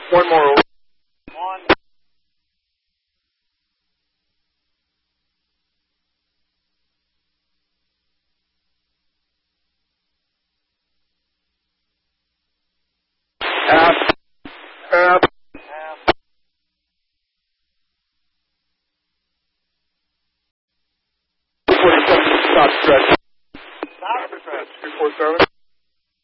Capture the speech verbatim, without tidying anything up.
One more over. One. Half. Half. Half. forty-seven, stop stretch. Stop stretch. two four seven.